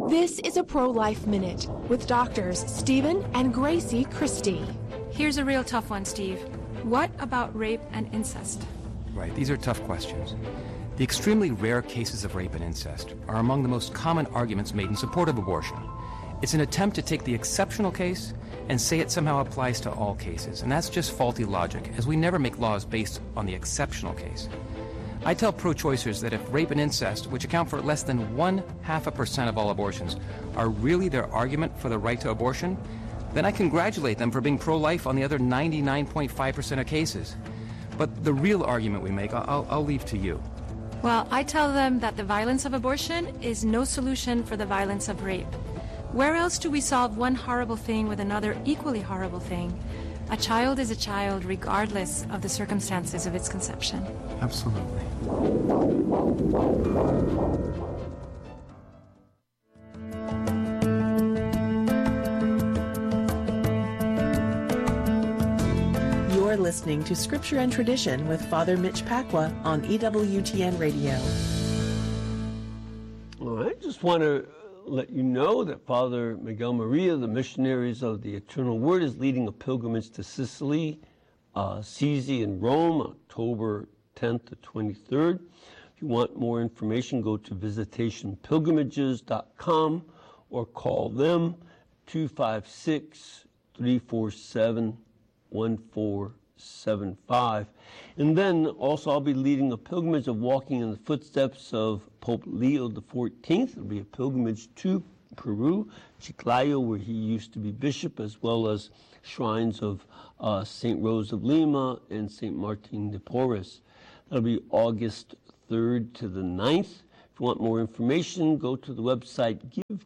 This is a Pro-Life Minute with doctors Stephen and Gracie Christie. Here's a real tough one, Steve. What about rape and incest? Right, these are tough questions. The extremely rare cases of rape and incest are among the most common arguments made in support of abortion. It's an attempt to take the exceptional case and say it somehow applies to all cases, and that's just faulty logic, as we never make laws based on the exceptional case. I tell pro-choicers that if rape and incest, which account for less than 0.5% of all abortions, are really their argument for the right to abortion, then I congratulate them for being pro-life on the other 99.5% of cases. But the real argument we make, I'll leave to you. Well, I tell them that the violence of abortion is no solution for the violence of rape. Where else do we solve one horrible thing with another equally horrible thing? A child is a child regardless of the circumstances of its conception. Absolutely. You're listening to Scripture and Tradition with Father Mitch Pacwa on EWTN Radio. Well, I just want to let you know that Father Miguel Maria, the Missionaries of the Eternal Word, is leading a pilgrimage to Sicily, Assisi, and Rome, October 10th to 23rd. If you want more information, go to visitationpilgrimages.com or call them 256-347-1475. And then also I'll be leading a pilgrimage of walking in the footsteps of Pope Leo XIV. It'll be a pilgrimage to Peru, Chiclayo, where he used to be bishop, as well as shrines of St. Rose of Lima and St. Martin de Porres. That'll be August 3rd to the 9th. If you want more information, go to the website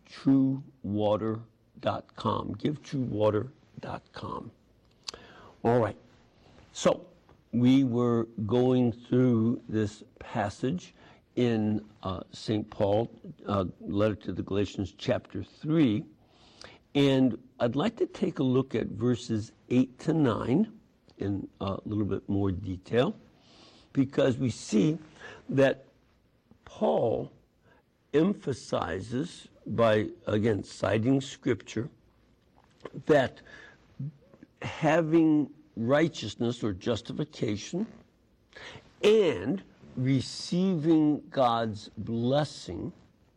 givetruewater.com. givetruewater.com. All right. So we were going through this passage in St. Paul, letter to the Galatians, chapter 3. And I'd like to take a look at verses 8 to 9 in a little bit more detail, because we see that Paul emphasizes, by, again, citing Scripture, that having righteousness or justification and receiving God's blessing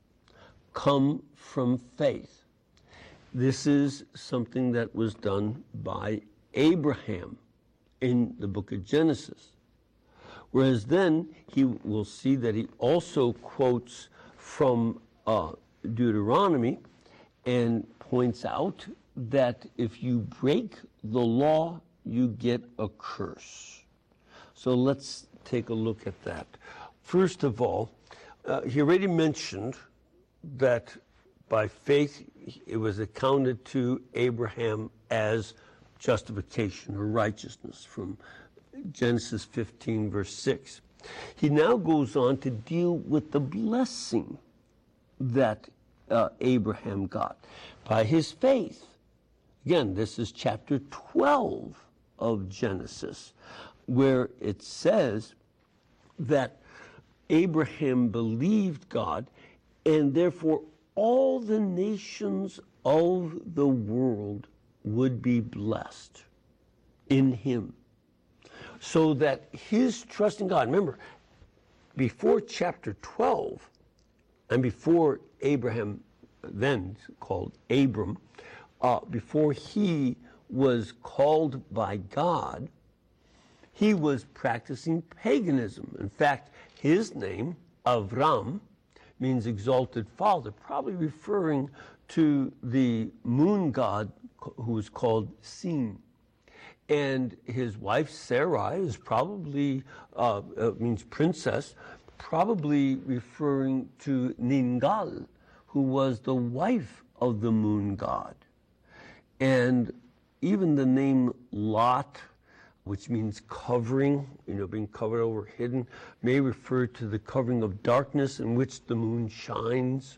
come from faith. This is something that was done by Abraham in the book of Genesis. Whereas then he will see that he also quotes from Deuteronomy and points out that if you break the law, you get a curse. So let's take a look at that. First of all, he already mentioned that by faith it was accounted to Abraham as justification or righteousness from Genesis 15, verse 6. He now goes on to deal with the blessing that Abraham got by his faith. Again, this is chapter 12 of Genesis, where it says that Abraham believed God, and therefore all the nations of the world would be blessed in him. So that his trust in God, remember, before chapter 12, and before Abraham, then called Abram, before he was called by God, he was practicing paganism. In fact, his name, Avram, means exalted father, probably referring to the moon god who was called Sin. And his wife, Sarai, is probably, means princess, probably referring to Ningal, who was the wife of the moon god. And even the name Lot, which means covering, being covered over, hidden, may refer to the covering of darkness in which the moon shines.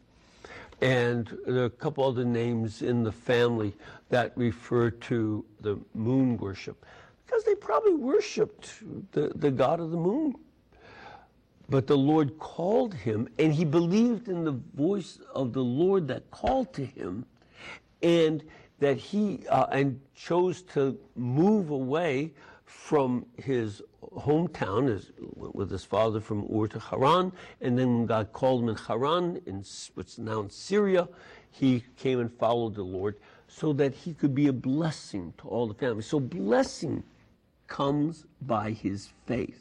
And there are a couple other names in the family that refer to the moon worship, because they probably worshipped the god of the moon. But the Lord called him, and he believed in the voice of the Lord that called to him, and that he and chose to move away from his hometown with his father from Ur to Haran. And then when God called him in Haran, which is now in Syria, he came and followed the Lord so that he could be a blessing to all the family. So blessing comes by his faith.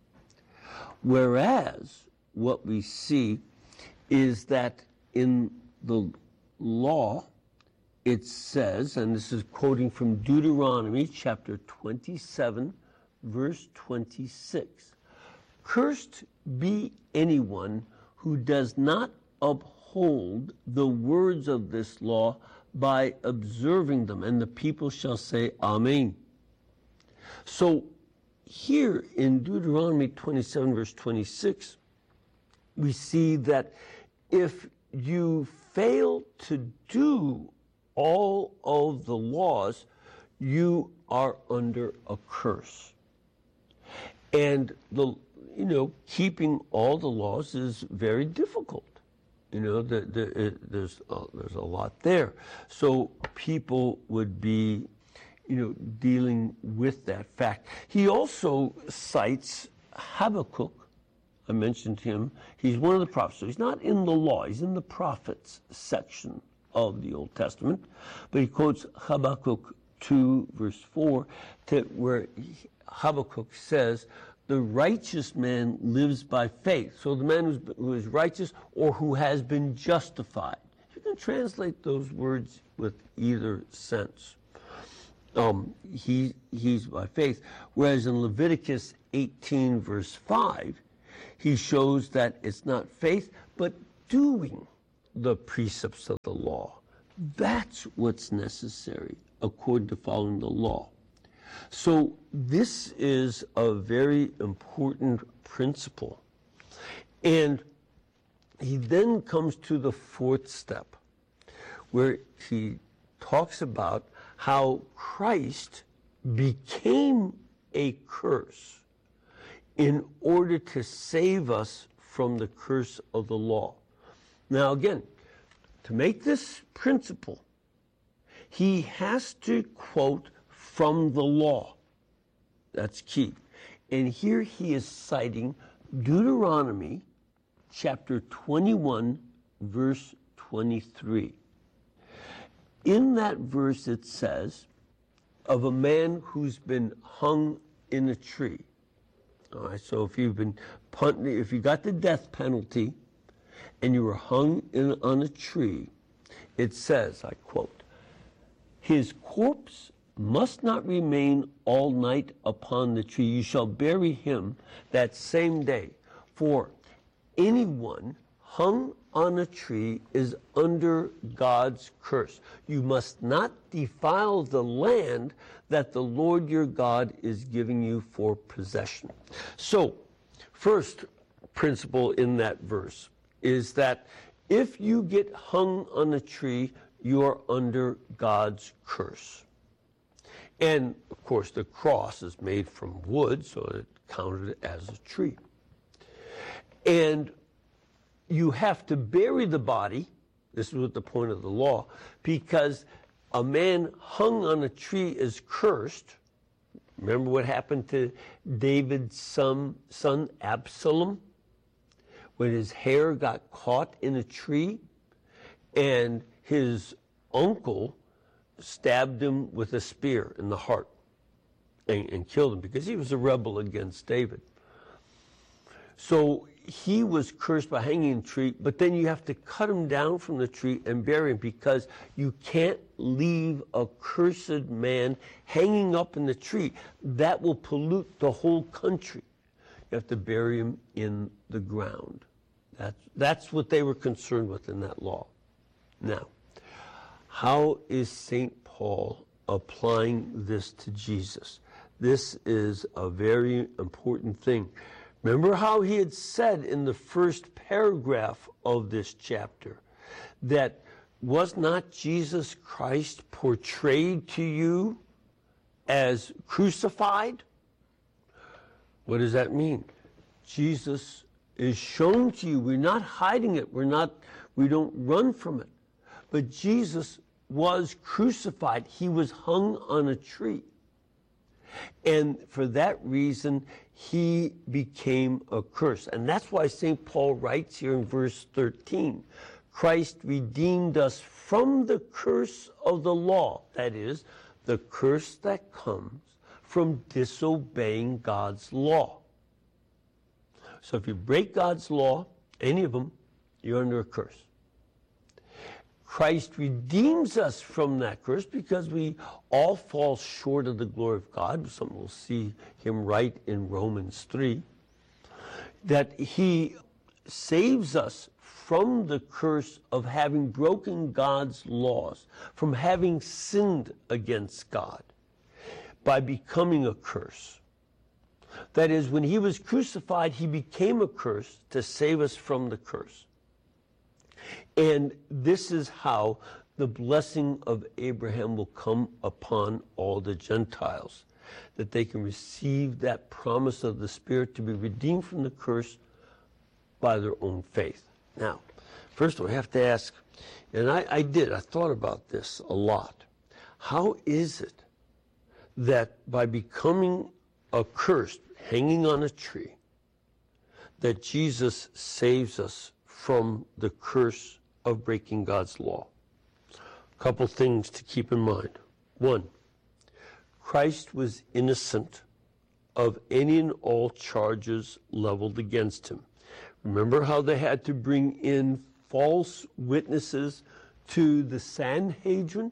Whereas what we see is that in the law, it says, and this is quoting from Deuteronomy chapter 27, verse 26, "Cursed be anyone who does not uphold the words of this law by observing them, and the people shall say, Amen." So here in Deuteronomy 27, verse 26, we see that if you fail to do all of the laws, you are under a curse. And keeping all the laws is very difficult. There's a lot there. So people would be dealing with that fact. He also cites Habakkuk. I mentioned him. He's one of the prophets. So he's not in the law. He's in the prophets section of the Old Testament. But he quotes Habakkuk 2, verse 4, where Habakkuk says, "The righteous man lives by faith." So the man who is righteous or who has been justified. You can translate those words with either sense. He's by faith. Whereas in Leviticus 18, verse 5, he shows that it's not faith, but doing the precepts of the law. That's what's necessary according to following the law. So this is a very important principle. And he then comes to the fourth step, where he talks about how Christ became a curse in order to save us from the curse of the law. Now again, to make this principle, he has to quote from the law. That's key. And here he is citing Deuteronomy chapter 21, verse 23. In that verse it says of a man who's been hung in a tree. All right, so if you got the death penalty and you were hung on a tree, it says, I quote, "His corpse must not remain all night upon the tree. You shall bury him that same day. For anyone hung on a tree is under God's curse. You must not defile the land that the Lord your God is giving you for possession." So, first principle in that verse is that if you get hung on a tree, you are under God's curse. And, of course, the cross is made from wood, so it counted as a tree. And you have to bury the body, this is what the point of the law, because a man hung on a tree is cursed. Remember what happened to David's son Absalom? When his hair got caught in a tree and his uncle stabbed him with a spear in the heart and killed him because he was a rebel against David. So he was cursed by hanging in a tree, but then you have to cut him down from the tree and bury him because you can't leave a cursed man hanging up in the tree. That will pollute the whole country. You have to bury him in the ground. That's what they were concerned with in that law. Now, how is St. Paul applying this to Jesus? This is a very important thing. Remember how he had said in the first paragraph of this chapter that was not Jesus Christ portrayed to you as crucified? What does that mean? Jesus is shown to you. We're not hiding it. We don't run from it. But Jesus was crucified. He was hung on a tree. And for that reason, he became a curse. And that's why St. Paul writes here in verse 13, Christ redeemed us from the curse of the law. That is, the curse that comes from disobeying God's law. So if you break God's law, any of them, you're under a curse. Christ redeems us from that curse because we all fall short of the glory of God. Some will see him write in Romans 3 that he saves us from the curse of having broken God's laws, from having sinned against God by becoming a curse. That is, when he was crucified, he became a curse to save us from the curse. And this is how the blessing of Abraham will come upon all the Gentiles, that they can receive that promise of the Spirit to be redeemed from the curse by their own faith. Now, first of all, I have to ask, and I thought about this a lot. How is it that by becoming accursed, hanging on a tree, that Jesus saves us from the curse of breaking God's law? A couple things to keep in mind. One, Christ was innocent of any and all charges leveled against him. Remember how they had to bring in false witnesses to the Sanhedrin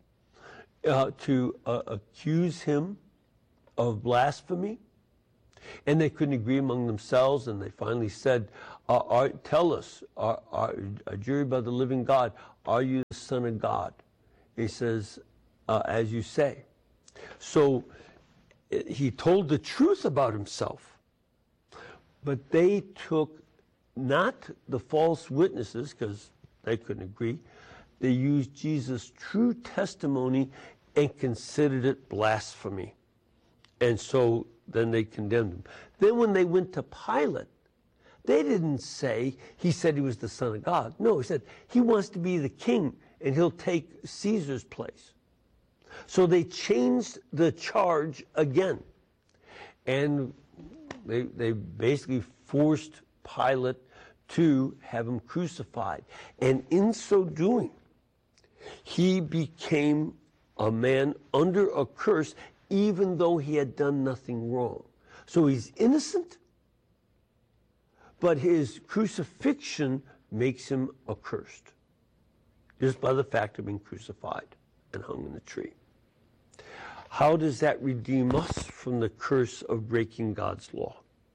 to accuse him of blasphemy? And they couldn't agree among themselves, and they finally said, tell us, a jury by the living God, are you the Son of God? He says, as you say. So he told the truth about himself, but they took not the false witnesses, because they couldn't agree. They used Jesus' true testimony and considered it blasphemy. And so then they condemned him. Then when they went to Pilate, they didn't say he said he was the Son of God. No, he said he wants to be the king and he'll take Caesar's place. So they changed the charge again. And they basically forced Pilate to have him crucified. And in so doing, he became a man under a curse, even though he had done nothing wrong. So he's innocent, but his crucifixion makes him accursed, just by the fact of being crucified and hung in the tree. How does that redeem us from the curse of breaking God's law?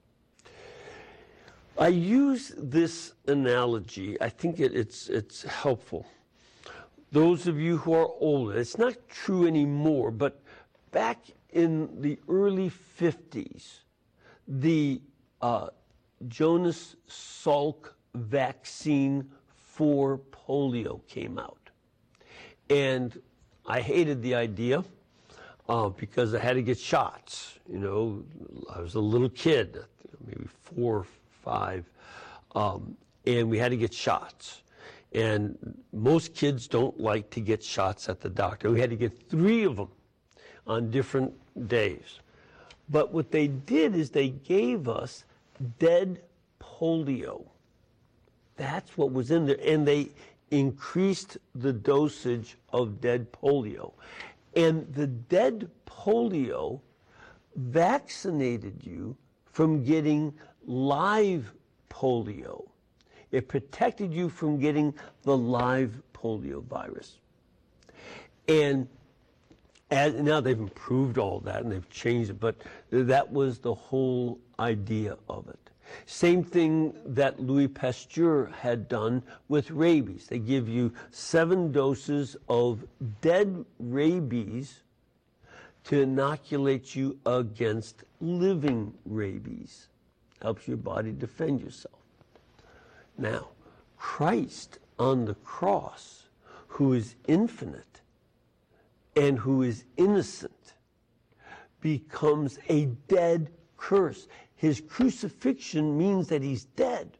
I use this analogy. I think it's helpful. Those of you who are older, it's not true anymore, but back in the early 50s, the Jonas Salk vaccine for polio came out. And I hated the idea because I had to get shots. You know, I was a little kid, maybe 4 or 5, and we had to get shots. And most kids don't like to get shots at the doctor. We had to get 3 of them on different days. But what they did is they gave us dead polio. That's what was in there. And they increased the dosage of dead polio. And the dead polio vaccinated you from getting live polio. It protected you from getting the live polio virus. And now they've improved all that and they've changed it, but that was the whole idea of it. Same thing that Louis Pasteur had done with rabies. They give you 7 doses of dead rabies to inoculate you against living rabies. Helps your body defend yourself. Now, Christ on the cross, who is infinite and who is innocent, becomes a dead curse. His crucifixion means that he's dead.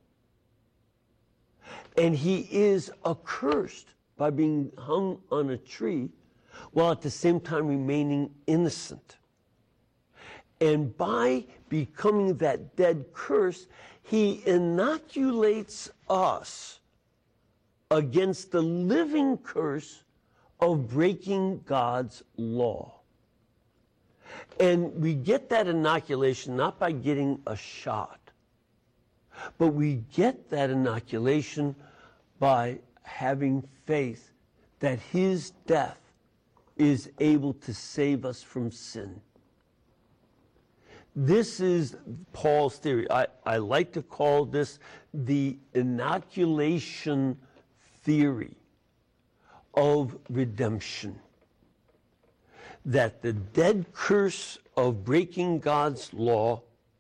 And he is accursed by being hung on a tree while at the same time remaining innocent. And by becoming that dead curse, he inoculates us against the living curse of breaking God's law. And we get that inoculation not by getting a shot, but we get that inoculation by having faith that his death is able to save us from sin. This is Paul's theory. I like to call this the inoculation theory of redemption. That the dead curse of breaking God's law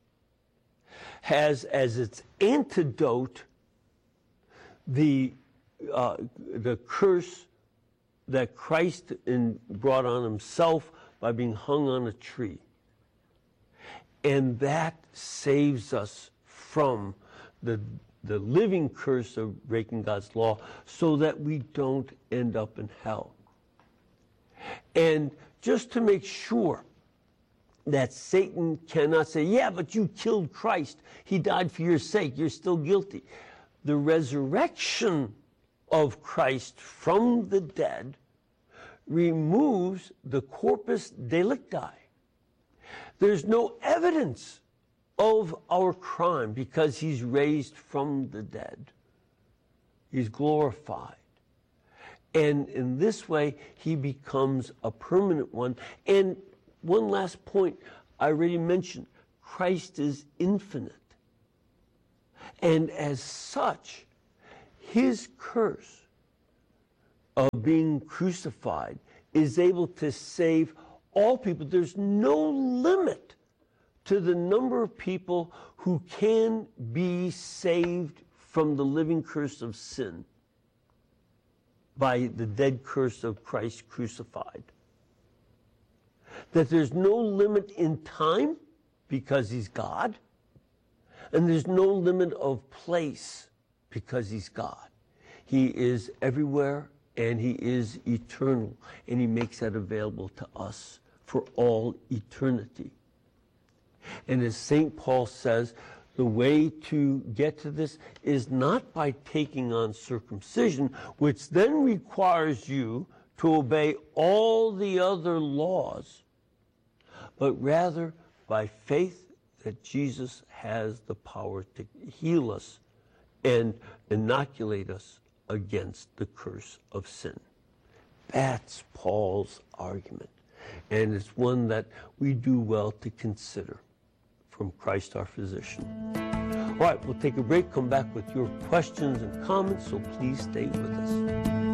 has as its antidote the curse that Christ brought on himself by being hung on a tree. And that saves us from the living curse of breaking God's law so that we don't end up in hell. And just to make sure that Satan cannot say, yeah, but you killed Christ. He died for your sake. You're still guilty. The resurrection of Christ from the dead removes the corpus delicti. There's no evidence of our crime because he's raised from the dead. He's glorified. And in this way, he becomes a permanent one. And one last point I already mentioned, Christ is infinite. And as such, his curse of being crucified is able to save all people. There's no limit to the number of people who can be saved from the living curse of sin by the dead curse of Christ crucified. That there's no limit in time because he's God, and there's no limit of place because he's God. He is everywhere and he is eternal, and he makes that available to us for all eternity. And as St. Paul says, the way to get to this is not by taking on circumcision, which then requires you to obey all the other laws, but rather by faith that Jesus has the power to heal us and inoculate us against the curse of sin. That's Paul's argument. And it's one that we do well to consider from Christ our physician. All right, we'll take a break, come back with your questions and comments, so please stay with us.